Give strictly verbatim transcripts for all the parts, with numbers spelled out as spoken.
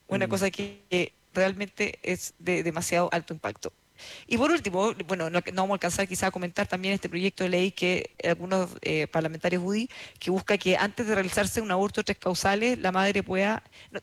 una Mm. cosa que, que realmente es de demasiado alto impacto. Y por último, bueno, no, no vamos a alcanzar quizá a comentar también este proyecto de ley que algunos eh, parlamentarios U D I, que busca que antes de realizarse un aborto de tres causales, la madre pueda, no,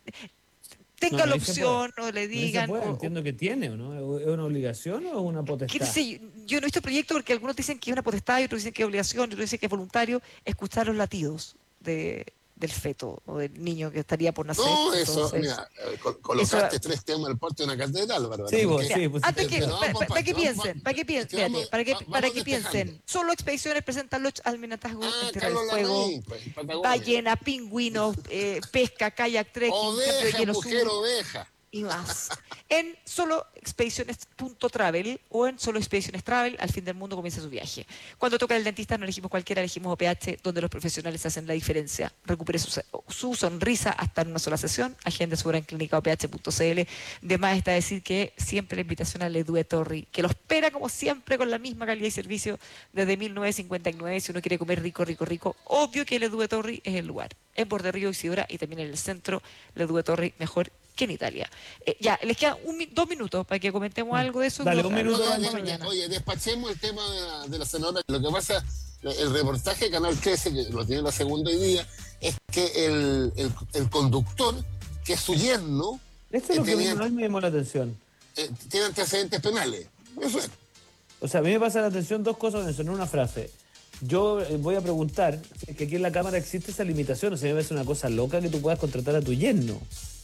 No, tenga no la dice puede. opción o le No dice digan, puede, o, o entiendo que tiene, ¿o no? ¿Es una obligación o es una qué potestad? sé yo, yo no he visto el proyecto porque algunos dicen que es una potestad y otros dicen que es obligación y otros dicen que es voluntario escuchar los latidos de, del feto o del niño que estaría por nacer. No, eso, Entonces, mira, eh, col- eso. colocaste tres temas al porte de una catedral, Bárbara, Sí, vos, porque, Mira, sí, pues sí. antes eh, que, pero para, vamos por para que parte, vamos, piensen, para que es piensen, que espérate, vamos, para que, va- para vamos que despejando. piensen, solo expediciones presentan los almirantazgos en Ah, Tierra del Carlos Fuego, Larraín, pues, en Patagonia. ballena, pingüinos, eh, pesca, kayak, trekking, templo de Oveja, hielo mujer, sur oveja. y más. En solo expediciones.travel o en solo expediciones travel, al fin del mundo comienza su viaje. Cuando toca el dentista no elegimos cualquiera, elegimos O P H, donde los profesionales hacen la diferencia. Recupere su, su sonrisa hasta en una sola sesión. Agenda su hora en clínica o p h punto c l. De más está decir que siempre la invitación a Ledue Torri, que lo espera como siempre con la misma calidad y servicio desde mil novecientos cincuenta y nueve. Si uno quiere comer rico, rico, rico, obvio que Ledue Torri es el lugar. En Borde Río Isidora y también en el centro, Ledue Torri mejor que en Italia. Eh, ya, les quedan un, dos minutos para que comentemos Mm. algo de eso. Dale, Lo, un lo minuto, dejamos Oye, para Pancho. de- mañana. oye, despachemos el tema de la, de la senadora. Lo que pasa, el reportaje de Canal trece, que lo tiene la segunda hoy día, es que el, el, el conductor, que es su yerno, Esto es eh, lo que tenía, más me llamó la atención. eh, tiene antecedentes penales. Eso es. O sea, a mí me pasa la atención dos cosas en eso, en una frase. Yo eh, voy a preguntar si es que aquí en la Cámara existe esa limitación, o sea, me parece una cosa loca que tú puedas contratar a tu yerno.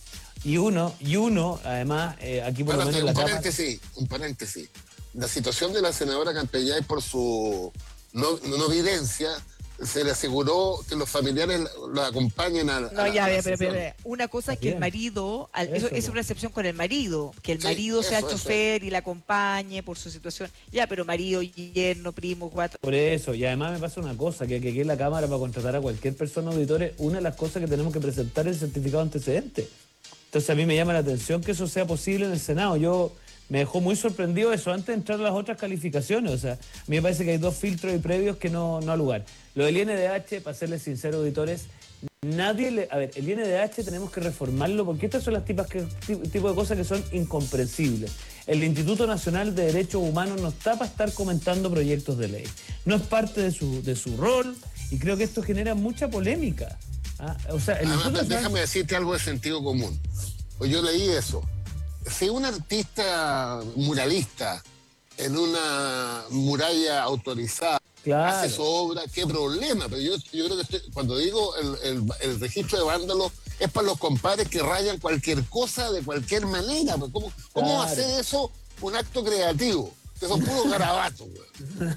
Y uno, y uno, además, eh, aquí por lo menos Espérate, en la un Cámara... paréntesis, un paréntesis. La situación de la senadora Campellay por su no, no videncia, se le aseguró que los familiares la, la acompañen a, a No, la, ya, a la ve, pero, sesión. pero, una cosa es que el Bien. marido, al- eso, Eso, es po. una excepción con el marido, que el Sí, marido sea eso, eso. chofer y la acompañe por su situación. Ya, pero marido, yerno, primo, cuatro. Por eso, y además me pasa una cosa, que, que aquí en la Cámara para contratar a cualquier persona auditores, una de las cosas que tenemos que presentar es el certificado de antecedente. Entonces a mí me llama la atención que eso sea posible en el Senado. Yo me dejó muy sorprendido eso antes de entrar a las otras calificaciones. O sea, a mí me parece que hay dos filtros y previos que no, no ha lugar. Lo del I N D H, para serles sinceros, auditores, nadie le... A ver, el I N D H tenemos que reformarlo porque estas son las tipas que, tipo de cosas que son incomprensibles. El Instituto Nacional de Derechos Humanos no está para estar comentando proyectos de ley. No es parte de su, de su rol y creo que esto genera mucha polémica. ¿Ah? O sea, el Además, Instituto Nacional... déjame decirte algo de sentido común. Pues yo leí eso. Si un artista muralista en una muralla autorizada Claro. hace su obra, qué problema. Pero yo, yo creo que estoy- cuando digo el, el- el registro de vándalos es para los compadres que rayan cualquier cosa de cualquier manera. Pues ¿Cómo, cómo Claro. hacer eso un acto creativo? Que son puros garabatos. Güey.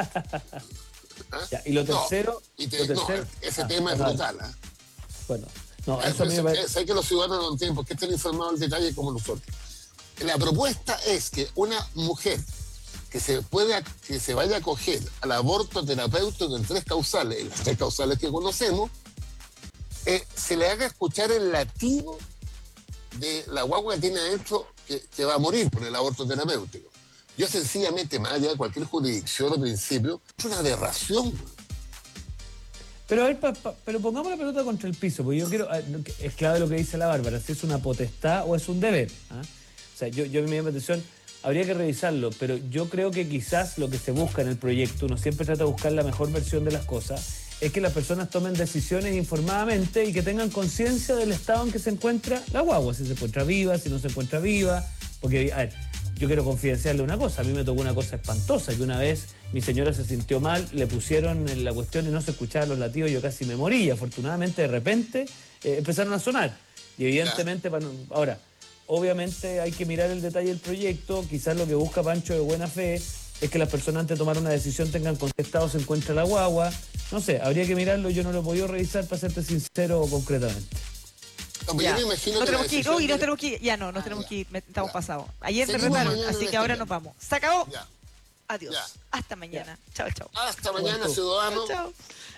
¿Ah? Ya, y lo No, tercero... y te- lo no, tercero- ese Ah, tema es vale. brutal. ¿Ah? Bueno, no, Eh, eso a mí me pues, parece... Sé que los ciudadanos no tienen por qué estar informados del detalle como nosotros. La propuesta es que una mujer que se pueda, que se vaya a acoger al aborto terapéutico en tres causales, en las tres causales que conocemos, eh, se le haga escuchar el latido de la guagua que tiene adentro que, que va a morir por el aborto terapéutico. Yo sencillamente, más allá de cualquier jurisdicción o principio, es una aberración. Pero a ver, pa- pa- pero pongamos la pelota contra el piso, porque yo quiero... ah, no, que- Es clave lo que dice la Bárbara, si es una potestad o es un deber. ¿Ah? O sea, yo, yo me llama la atención, habría que revisarlo, pero yo creo que quizás lo que se busca en el proyecto, uno siempre trata de buscar la mejor versión de las cosas, es que las personas tomen decisiones informadamente y que tengan conciencia del estado en que se encuentra la guagua, si se encuentra viva, si no se encuentra viva, porque, a ver, yo quiero confidenciarle una cosa, a mí me tocó una cosa espantosa, que una vez mi señora se sintió mal, le pusieron en la cuestión y no se escuchaban los latidos, yo casi me moría, afortunadamente de repente eh, empezaron a sonar, y evidentemente, para no- ahora, obviamente hay que mirar el detalle del proyecto, quizás lo que busca Pancho de buena fe es que las personas antes de tomar una decisión tengan contestado se encuentra la guagua, no sé, habría que mirarlo, yo no lo he podido revisar para serte sincero concretamente. Hombre, Ya. yo me imagino No que la tenemos que ir, decisión uy, no de- tenemos que ir, ya no, nos Ah, tenemos ya. que ir, me- estamos Ya. pasados. Ayer me Seguimos retaron, mañana así en que ahora este nos tema. vamos. Se acabó. Ya. Adiós. Ya. Hasta mañana. Chao, chao. Hasta mañana, Bueno. ciudadanos. Chao.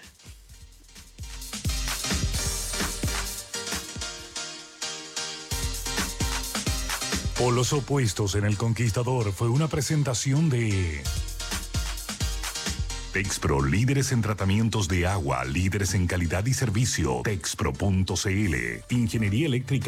Polos opuestos en El Conquistador fue una presentación de Texpro, líderes en tratamientos de agua, líderes en calidad y servicio. Texpro punto c l, Ingeniería Eléctrica.